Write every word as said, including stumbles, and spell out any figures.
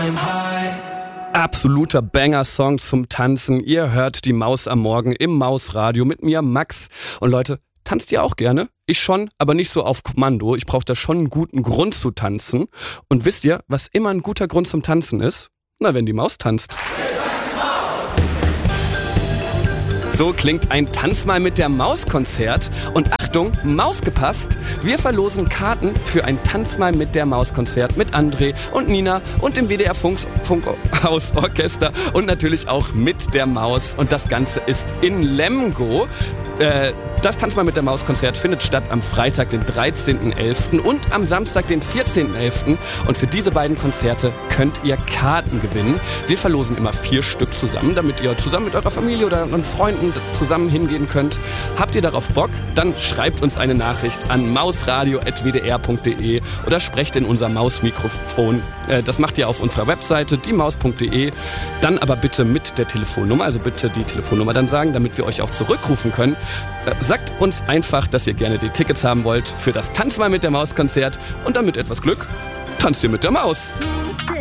I'm high. Absoluter Banger-Song zum Tanzen. Ihr hört die Maus am Morgen im Mausradio mit mir, Max. Und Leute, tanzt ihr auch gerne? Ich schon, aber nicht so auf Kommando. Ich brauche da schon einen guten Grund zu tanzen. Und wisst ihr, was immer ein guter Grund zum Tanzen ist? Na, wenn die Maus tanzt. So klingt ein Tanz mal mit der Maus-Konzert. Und Achtung, Maus gepasst. Wir verlosen Karten für ein Tanz mal mit der Maus-Konzert mit André und Nina und dem W D R Funkhausorchester und natürlich auch mit der Maus. Und das Ganze ist in Lemgo. Äh, das Tanz mal mit der Maus-Konzert findet statt am Freitag, den dreizehnten elften und am Samstag, den vierzehnten elften Und für diese beiden Konzerte könnt ihr Karten gewinnen. Wir verlosen immer vier Stück zusammen, damit ihr zusammen mit eurer Familie oder euren Freunden zusammen hingehen könnt. Habt ihr darauf Bock? Dann schreibt uns eine Nachricht an mausradio at w d r punkt d e oder sprecht in unser Mausmikrofon. Äh, das macht ihr auf unserer Webseite die maus punkt d e. Dann aber bitte mit der Telefonnummer, also bitte die Telefonnummer dann sagen, damit wir euch auch zurückrufen können. Äh, sagt uns einfach, dass ihr gerne die Tickets haben wollt für das Tanz mal mit der Maus-Konzert und dann mit etwas Glück tanzt ihr mit der Maus.